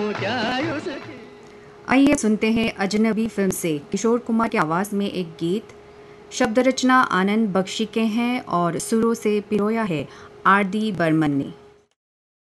क्या उसकी। आइए सुनते हैं अजनबी फिल्म से किशोर कुमार की आवाज़ में एक गीत। शब्द रचना आनंद बख्शी के हैं और सुरों से पिरोया है आर डी बर्मन ने।